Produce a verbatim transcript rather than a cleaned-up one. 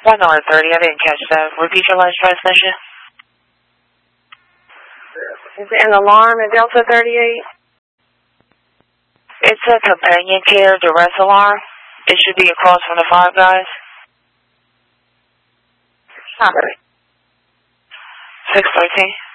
one dollar thirty. I didn't catch that. Repeat your last transmission. Is it an alarm at Delta thirty-eight? It's a companion care duress alarm. It should be across from the Five Guys. Copy. six thirteen.